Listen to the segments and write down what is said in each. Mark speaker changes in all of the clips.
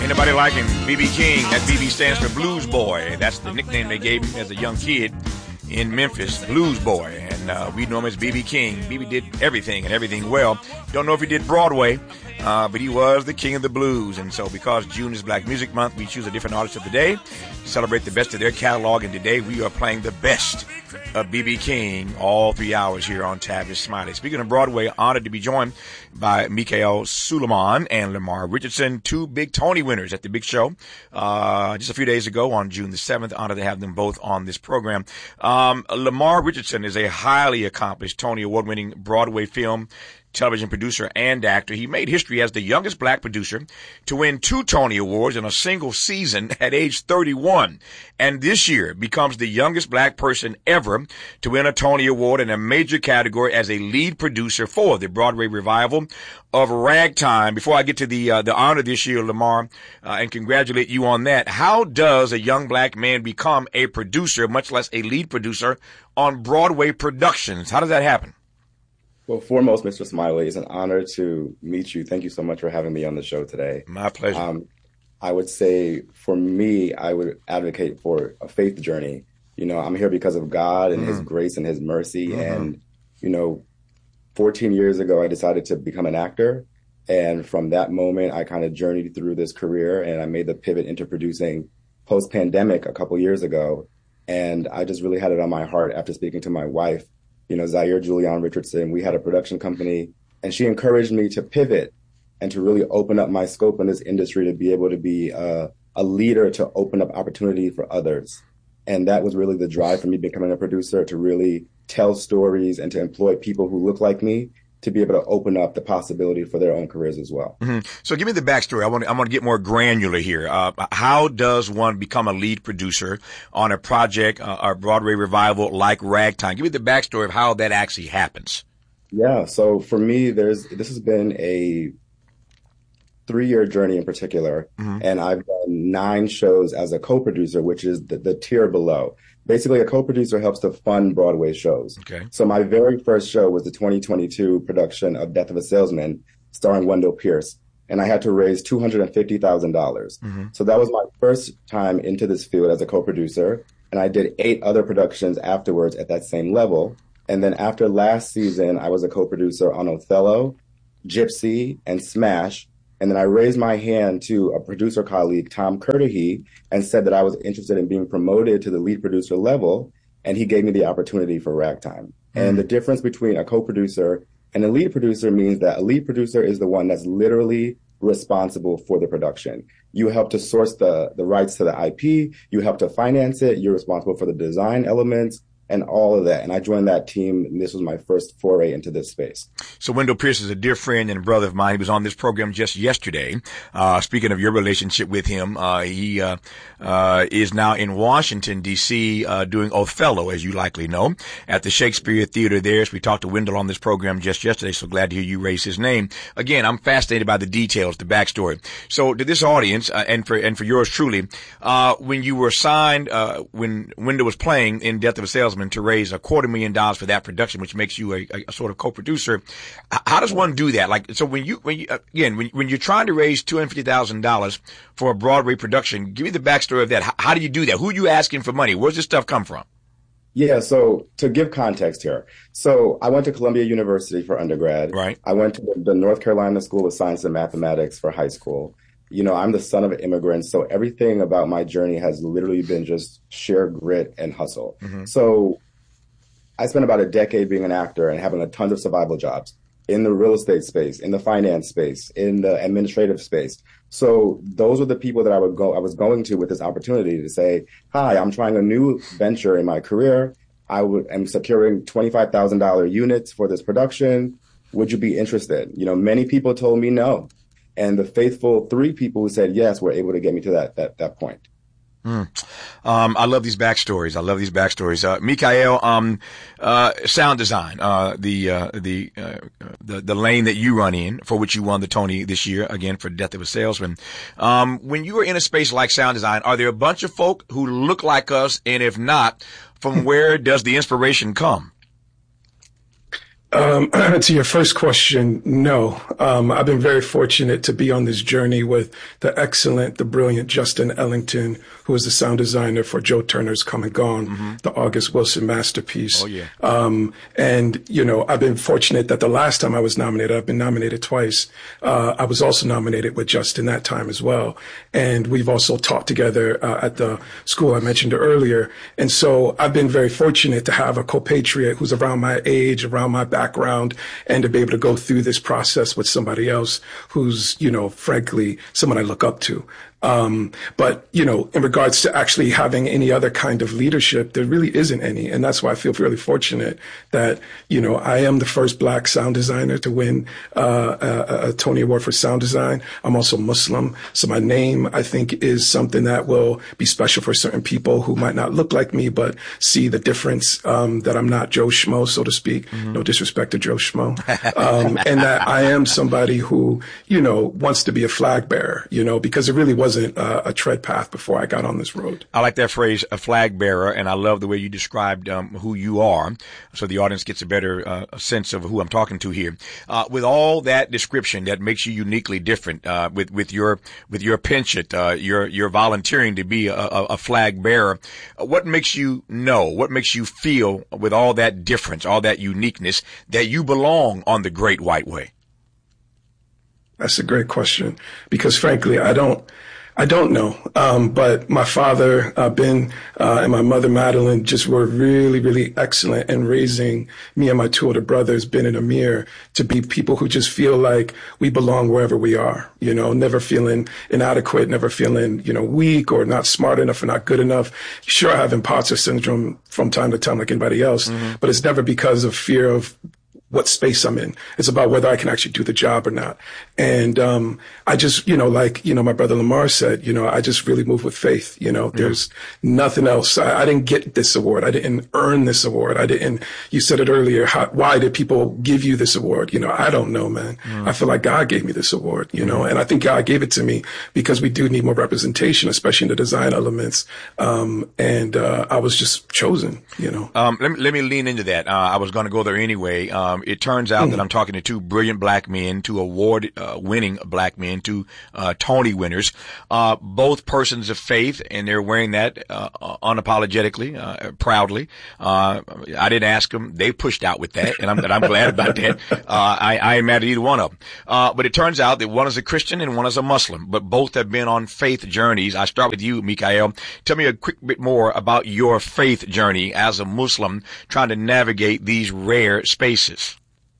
Speaker 1: Anybody like him? B.B. King. That B.B. stands for Blues Boy. That's the nickname they gave him as a young kid in Memphis, Blues Boy. And we know him as B.B. King. B.B. did everything and everything well. Don't know if he did Broadway, but he was the king of the blues. And so because June is Black Music Month, we choose a different artist of the day to celebrate the best of their catalog. And today we are playing the best of B.B. King all 3 hours here on Tavis Smiley. Speaking of Broadway, honored to be joined by Mikael Suleiman and Lamar Richardson, two big Tony winners at the big show just a few days ago on June the 7th. Honored to have them both on this program. Lamar Richardson is a highly accomplished Tony Award-winning Broadway film, television producer, and actor. He made history as the youngest black producer to win 2 Tony Awards in a single season at age 31. And this year becomes the youngest black person ever to win a Tony Award in a major category as a lead producer for the Broadway revival of Ragtime. Before I get to the honor this year, Lamar, and congratulate you on that, how does a young black man become a producer, much less a lead producer, on Broadway productions? How does that happen?
Speaker 2: Well, foremost, Mr. Smiley, it's an honor to meet you. Thank you so much for having me on the show today.
Speaker 1: My pleasure.
Speaker 2: I would say for me, I would advocate for a faith journey. You know, I'm here because of God and his grace and his mercy. And, you know, 14 years ago, I decided to become an actor. And from that moment, I kind of journeyed through this career and I made the pivot into producing post-pandemic a couple years ago. And I just really had it on my heart after speaking to my wife, you know, Zaire Julian Richardson. We had a production company and she encouraged me to pivot and to really open up my scope in this industry to be able to be a leader, to open up opportunity for others. And that was really the drive for me becoming a producer, to really tell stories and to employ people who look like me to be able to open up the possibility for their own careers as well.
Speaker 1: So give me the backstory. I want to get more granular here. How does one become a lead producer on a project, a Broadway revival like Ragtime? Give me the backstory of how that actually happens.
Speaker 2: Yeah. So for me, this has been a 3-year journey in particular. And I've done 9 shows as a co-producer, which is the tier below. Basically, a co-producer helps to fund Broadway shows.
Speaker 1: Okay.
Speaker 2: So my very first show was the 2022 production of Death of a Salesman, starring Wendell Pierce. And I had to raise $250,000. So that was my first time into this field as a co-producer. And I did 8 other productions afterwards at that same level. And then after last season, I was a co-producer on Othello, Gypsy, and Smash. And then I raised my hand to a producer colleague, Tom Curtahy, and said that I was interested in being promoted to the lead producer level. And he gave me the opportunity for Ragtime. And the difference between a co-producer and a lead producer means that a lead producer is the one that's literally responsible for the production. You help to source the rights to the IP. You help to finance it. You're responsible for the design elements and all of that. And I joined that team, and this was my first foray into this space.
Speaker 1: So Wendell Pierce is a dear friend and brother of mine. He was on this program just yesterday. Speaking of your relationship with him, he is now in Washington, D.C., doing Othello, as you likely know, at the Shakespeare Theater there. So we talked to Wendell on this program just yesterday, so glad to hear you raise his name. Again, I'm fascinated by the details, the backstory. So to this audience, and for yours truly, when you were signed, when Wendell was playing in Death of a Salesman, to raise $250,000 for that production, which makes you a sort of co-producer. How does one do that? Like, so when you're trying to raise $250,000 for a Broadway production, give me the backstory of that. How do you do that? Who are you asking for money? Where's this stuff come from?
Speaker 2: Yeah, so to give context here. So I went to Columbia University for undergrad.
Speaker 1: Right.
Speaker 2: I went to the North Carolina School of Science and Mathematics for high school. You know, I'm the son of immigrants, so everything about my journey has literally been just sheer grit and hustle. So I spent about a decade being an actor and having a ton of survival jobs in the real estate space, in the finance space, in the administrative space. So those were the people that I was going to with this opportunity to say, hi, I'm trying a new venture in my career. I'm securing $25,000 units for this production. Would you be interested? You know, many people told me no. And the faithful 3 people who said yes were able to get me to that point.
Speaker 1: I love these backstories. Mikael, sound design, the lane that you run in, for which you won the Tony this year, again, for Death of a Salesman. When you are in a space like sound design, are there a bunch of folk who look like us? And if not, from where does the inspiration come?
Speaker 3: To your first question, no. I've been very fortunate to be on this journey with the excellent, the brilliant Justin Ellington, who is the sound designer for Joe Turner's Come and Gone, the August Wilson masterpiece.
Speaker 1: Oh, yeah.
Speaker 3: And, you know, I've been fortunate that the last time I was nominated, I've been nominated twice. I was also nominated with Justin that time as well. And we've also taught together at the school I mentioned earlier. And so I've been very fortunate to have a compatriot who's around my age, around my background, and to be able to go through this process with somebody else who's, you know, frankly, someone I look up to. But, you know, in regards to actually having any other kind of leadership, there really isn't any. And that's why I feel really fortunate that, you know, I am the first Black sound designer to win a Tony Award for sound design. I'm also Muslim. So my name, I think, is something that will be special for certain people who might not look like me, but see the difference, that I'm not Joe Schmo, so to speak. No disrespect to Joe Schmo. And that I am somebody who, you know, wants to be a flag bearer, you know, because it really wasn't a tread path before I got on this road.
Speaker 1: I like that phrase, a flag bearer, and I love the way you described who you are, so the audience gets a better sense of who I'm talking to here. With all that description that makes you uniquely different, with your penchant, your volunteering to be a flag bearer, what makes you know, what makes you feel, with all that difference, all that uniqueness, that you belong on the Great White Way?
Speaker 3: That's a great question, because frankly, I don't know. But my father, Ben, and my mother, Madeline, just were really, really excellent in raising me and my two older brothers, Ben and Amir, to be people who just feel like we belong wherever we are, you know, never feeling inadequate, never feeling, you know, weak or not smart enough or not good enough. Sure, I have imposter syndrome from time to time like anybody else, but it's never because of fear of what space I'm in. It's about whether I can actually do the job or not. And I just, you know, like, you know, my brother Lamar said, you know, I just really move with faith. You know, there's nothing else. I didn't get this award. I didn't earn this award. You said it earlier. Why did people give you this award? You know, I don't know, man. I feel like God gave me this award, you know, and I think God gave it to me because we do need more representation, especially in the design elements. I was just chosen, you know.
Speaker 1: Let me lean into that. I was going to go there anyway. It turns out that I'm talking to two brilliant black men, two award-winning black men, two Tony winners, both persons of faith, and they're wearing that unapologetically, proudly. I didn't ask them; they pushed out with that, and I'm glad about that. I ain't mad at either one of them. But it turns out that one is a Christian and one is a Muslim, but both have been on faith journeys. I start with you, Mikael. Tell me a quick bit more about your faith journey as a Muslim, trying to navigate these rare spaces.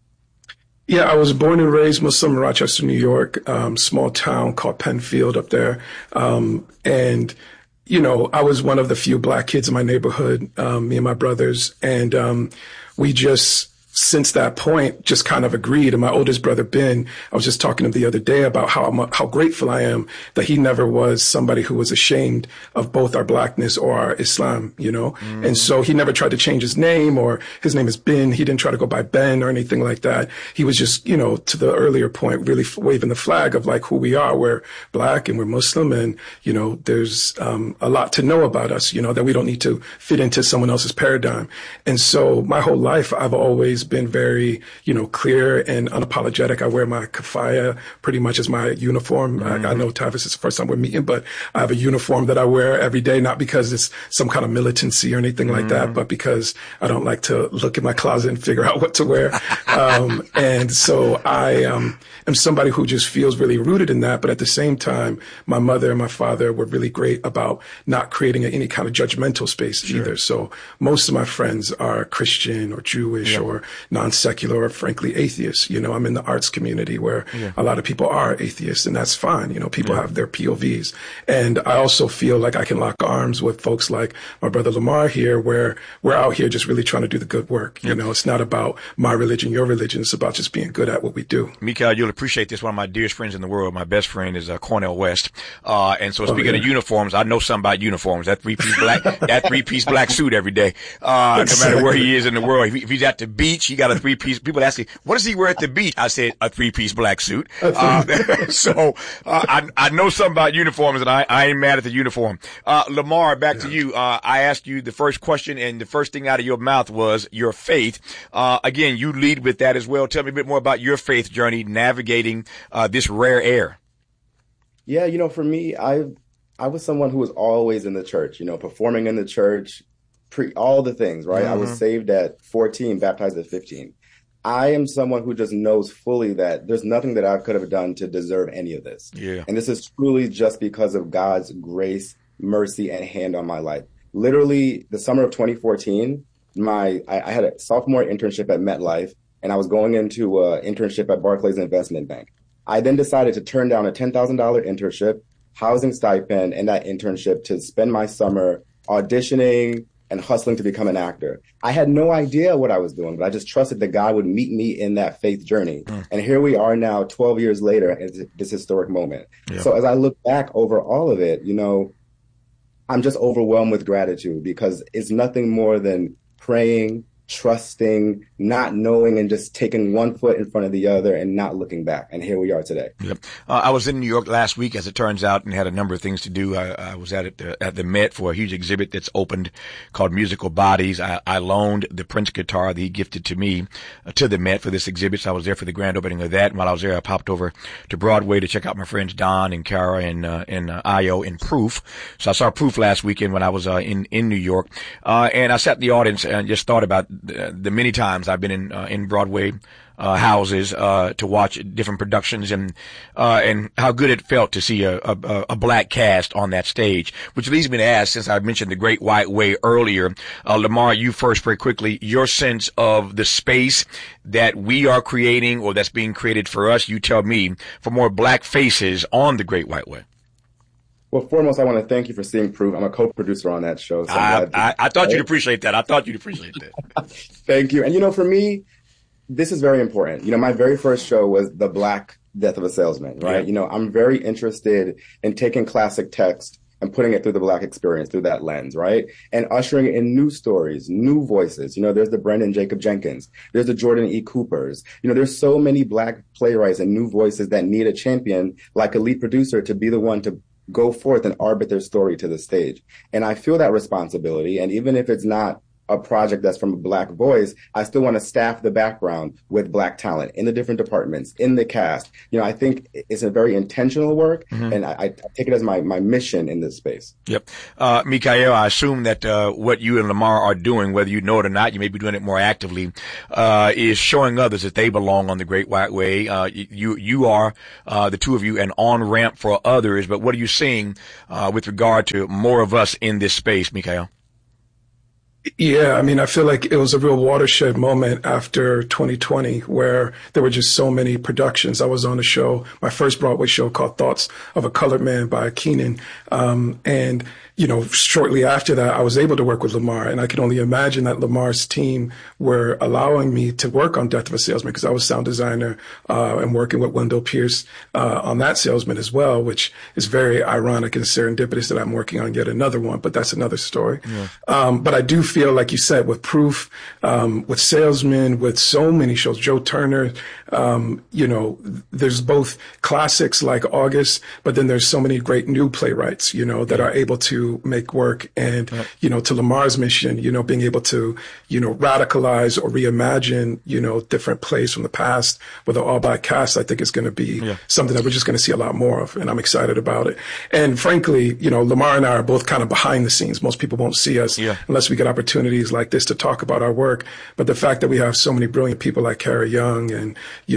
Speaker 3: Yeah, I was born and raised Muslim in Rochester, New York, small town called Penfield up there. And, you know, I was one of the few black kids in my neighborhood, me and my brothers. And we just, since that point, just kind of agreed. And my oldest brother, Ben, I was just talking to him the other day about how grateful I am that he never was somebody who was ashamed of both our blackness or our Islam, you know? And so he never tried to change his name, or his name is Ben. He didn't try to go by Ben or anything like that. He was just, you know, to the earlier point, really waving the flag of like who we are. We're black and we're Muslim, and, you know, there's a lot to know about us, you know, that we don't need to fit into someone else's paradigm. And so my whole life, I've always been very, you know, clear and unapologetic. I wear my kafaya pretty much as my uniform. I know, Tavis, it's the first time we're meeting, but I have a uniform that I wear every day, not because it's some kind of militancy or anything like that, but because I don't like to look in my closet and figure out what to wear. And so I am somebody who just feels really rooted in that. But at the same time, my mother and my father were really great about not creating any kind of judgmental space either. So most of my friends are Christian or Jewish or non-secular or frankly atheists. You know, I'm in the arts community where a lot of people are atheists, and that's fine. You know, people have their POVs. And I also feel like I can lock arms with folks like my brother Lamar here, where we're out here just really trying to do the good work. You know, it's not about my religion, your religion. It's about just being good at what we do.
Speaker 1: Mikael, you'll appreciate this. One of my dearest friends in the world, my best friend, is Cornell West. And so speaking of uniforms, I know something about uniforms. That three-piece black suit every day. No matter where he is in the world. If he's at the beach, beach. He got a 3-piece. People ask me, what does he wear at the beach? I said, a 3-piece black suit. So I know something about uniforms, and I ain't mad at the uniform. Lamar, back to you. I asked you the first question, and the first thing out of your mouth was your faith. Again, you lead with that as well. Tell me a bit more about your faith journey navigating this rare air.
Speaker 2: Yeah, for me, I was someone who was always in the church, performing in the church, all the things, right? I was saved at 14, baptized at 15. I am someone who just knows fully that there's nothing that I could have done to deserve any of this.
Speaker 1: Yeah.
Speaker 2: And this is truly just because of God's grace, mercy, and hand on my life. Literally, the summer of 2014, I had a sophomore internship at MetLife, and I was going into an internship at Barclays Investment Bank. I then decided to turn down a $10,000 internship, housing stipend, and that internship to spend my summer auditioning and hustling to become an actor. I had no idea what I was doing, but I just trusted that God would meet me in that faith journey. And here we are now, 12 years later, at this historic moment. Yeah. So as I look back over all of it, I'm just overwhelmed with gratitude, because it's nothing more than praying, trusting, not knowing, and just taking one foot in front of the other and not looking back. And here we are today.
Speaker 1: Yep. I was in New York last week, as it turns out, and had a number of things to do. I was at the Met for a huge exhibit that's opened called Musical Bodies. I loaned the Prince guitar that he gifted to me to the Met for this exhibit. So I was there for the grand opening of that. And while I was there, I popped over to Broadway to check out my friends Don and Kara and Io in Proof. So I saw Proof last weekend when I was in New York. And I sat in the audience and just thought about the many times I've been in Broadway houses to watch different productions, and how good it felt to see a black cast on that stage. Which leads me to ask, since I mentioned the Great White Way earlier, Lamar, you first very quickly, your sense of the space that we are creating or that's being created for us, you tell me, for more black faces on the Great White Way.
Speaker 2: Well, foremost, I want to thank you for seeing Proof. I'm a co-producer on that show. So
Speaker 1: I thought you'd appreciate that.
Speaker 2: Thank you. And, for me, this is very important. My very first show was The Black Death of a Salesman, right? Yeah. I'm very interested in taking classic text and putting it through the Black experience, through that lens, right? And ushering in new stories, new voices. There's the Brendan Jacob Jenkins. There's the Jordan E. Coopers. There's so many Black playwrights and new voices that need a champion like a lead producer to be the one to go forth and arbit their story to the stage. And I feel that responsibility. And even if it's not a project that's from a Black voice, I still want to staff the background with Black talent in the different departments, in the cast. I think it's a very intentional work, and I take it as my mission in this space.
Speaker 1: Yep. Mikael, I assume that what you and Lamar are doing, whether you know it or not, you may be doing it more actively, is showing others that they belong on the Great White Way. You are, the two of you, an on-ramp for others, but what are you seeing with regard to more of us in this space, Mikael?
Speaker 3: Yeah, I feel like it was a real watershed moment after 2020 where there were just so many productions. I was on a show, my first Broadway show called Thoughts of a Colored Man by Keenan. And shortly after that, I was able to work with Lamar, and I can only imagine that Lamar's team were allowing me to work on Death of a Salesman, because I was sound designer and working with Wendell Pierce on that Salesman as well, which is very ironic and serendipitous that I'm working on yet another one, but that's another story. Yeah. But I do feel, like you said, with Proof, with Salesman, with so many shows, Joe Turner, there's both classics like August, but then there's so many great new playwrights, that are able to make work. And, to Lamar's mission, being able to, radicalize or reimagine, different plays from the past with an all black cast, I think is going to be something that we're just going to see a lot more of. And I'm excited about it. And frankly, Lamar and I are both kind of behind the scenes. Most people won't see us unless we get opportunities like this to talk about our work. But the fact that we have so many brilliant people like Kara Young and,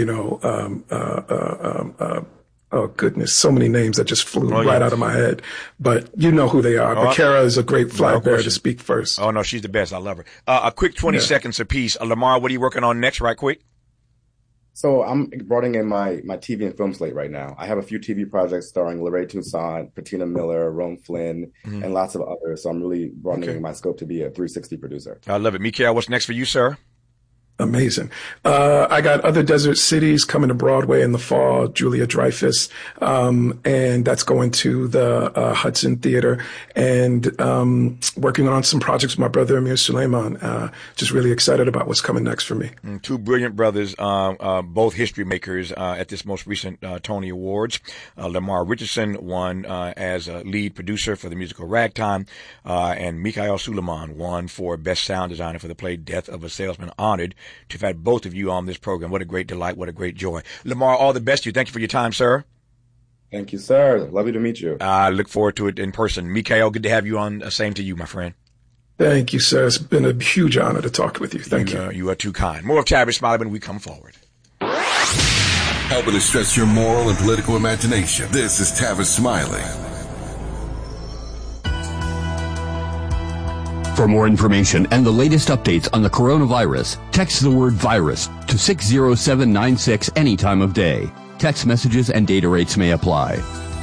Speaker 3: oh goodness, so many names that just flew out of my head. But you know who they are. But Kara is a great flag bearer to speak first.
Speaker 1: Oh no, she's the best. I love her. A quick 20 seconds apiece. Lamar, what are you working on next, right quick?
Speaker 2: So I'm broadening in my TV and film slate right now. I have a few TV projects starring Larae Toussaint, Patina Miller, Rome Flynn, and lots of others. So I'm really broadening my scope to be a 360 producer.
Speaker 1: I love it. Mikael, what's next for you, sir?
Speaker 3: Amazing. I got Other Desert Cities coming to Broadway in the fall, Julia Dreyfus, and that's going to the Hudson Theater, and working on some projects with my brother Amir Suleiman. Just really excited about what's coming next for me.
Speaker 1: Two brilliant brothers, both history makers at this most recent Tony Awards. Lamar Richardson won as a lead producer for the musical Ragtime, and Mikhail Suleiman won for Best Sound Designer for the play Death of a Salesman. Honored to have had both of you on this program. What a great delight. What a great joy. Lamar, all the best to you. Thank you for your time, sir.
Speaker 2: Thank you, sir. Lovely to meet you.
Speaker 1: I look forward to it in person. Mikhail, good to have you on. Same to you, my friend.
Speaker 3: Thank you, sir. It's been a huge honor to talk with you. Thank you.
Speaker 1: You are too kind. More of Tavis Smiley when we come forward.
Speaker 4: Helping to stretch your moral and political imagination. This is Tavis Smiley.
Speaker 5: For more information and the latest updates on the coronavirus, text the word virus to 60796 any time of day. Text messages and data rates may apply.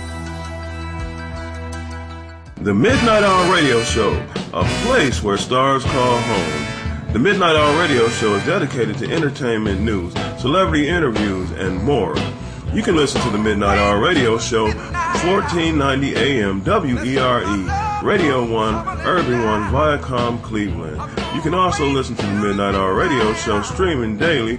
Speaker 6: The Midnight Hour Radio Show, a place where stars call home. The Midnight Hour Radio Show is dedicated to entertainment news, celebrity interviews, and more. You can listen to the Midnight Hour Radio Show, 1490 AM WERE. Radio 1, Urban 1, Viacom, Cleveland. You can also listen to the Midnight Hour Radio Show streaming daily,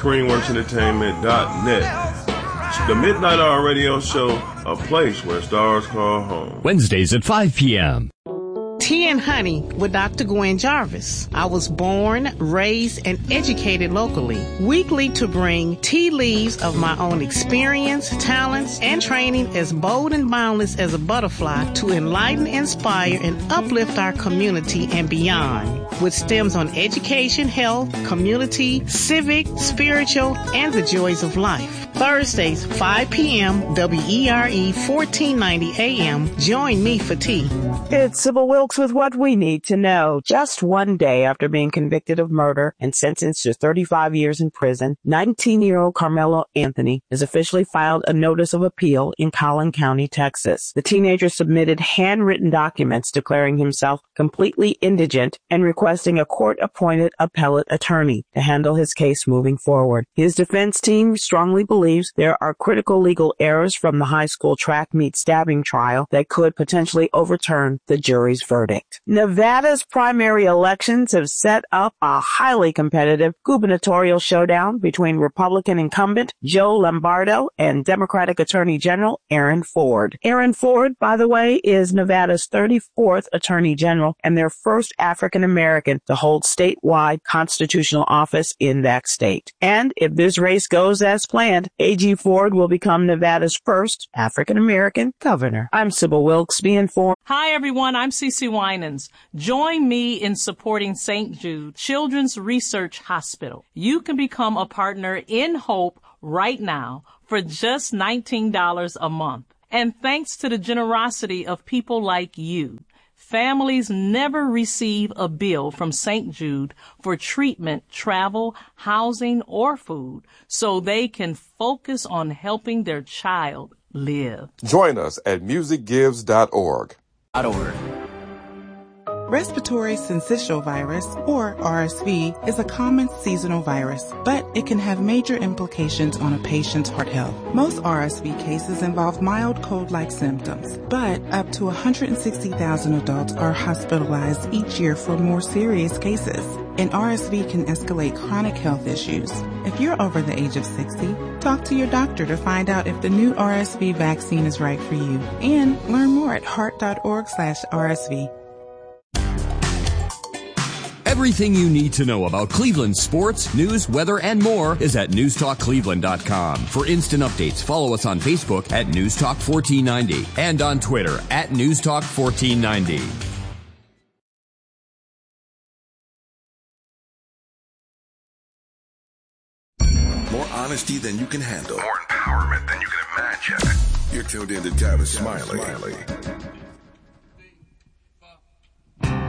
Speaker 6: ScreenWorksEntertainment.net. The Midnight Hour Radio Show, a place where stars call home.
Speaker 5: Wednesdays at 5 p.m.
Speaker 7: Tea and Honey with Dr. Gwen Jarvis. I was born, raised, and educated locally. Weekly to bring tea leaves of my own experience, talents, and training as bold and boundless as a butterfly to enlighten, inspire, and uplift our community and beyond. With stems on education, health, community, civic, spiritual, and the joys of life. Thursdays, 5 p.m., WERE 1490 AM. Join me for tea.
Speaker 8: It's Sybil Wilkes with what we need to know. Just one day after being convicted of murder and sentenced to 35 years in prison, 19-year-old Carmelo Anthony has officially filed a notice of appeal in Collin County, Texas. The teenager submitted handwritten documents declaring himself completely indigent and requesting a court-appointed appellate attorney to handle his case moving forward. His defense team strongly believes there are critical legal errors from the high school track meet stabbing trial that could potentially overturn the jury's verdict. Nevada's primary elections have set up a highly competitive gubernatorial showdown between Republican incumbent Joe Lombardo and Democratic Attorney General Aaron Ford. Aaron Ford, by the way, is Nevada's 34th Attorney General and their first African American to hold statewide constitutional office in that state. And if this race goes as planned, A.G. Ford will become Nevada's first African American governor. I'm Sybil Wilkes, Be Informed.
Speaker 9: Hi, everyone. I'm Cece Winans. Join me in supporting St. Jude Children's Research Hospital. You can become a partner in Hope right now for just $19 a month. And thanks to the generosity of people like you, families never receive a bill from St. Jude for treatment, travel, housing, or food, so they can focus on helping their child live.
Speaker 4: Join us at musicgives.org.
Speaker 10: Respiratory syncytial virus, or RSV, is a common seasonal virus, but it can have major implications on a patient's heart health. Most RSV cases involve mild cold-like symptoms, but up to 160,000 adults are hospitalized each year for more serious cases, and RSV can escalate chronic health issues. If you're over the age of 60, talk to your doctor to find out if the new RSV vaccine is right for you, and learn more at heart.org/RSV.
Speaker 5: Everything you need to know about Cleveland sports, news, weather, and more is at newstalkcleveland.com. For instant updates, follow us on Facebook at newstalk1490 and on Twitter at newstalk1490.
Speaker 4: More honesty than you can handle. More empowerment than you can imagine. You're tuned in to Tavis Smiley.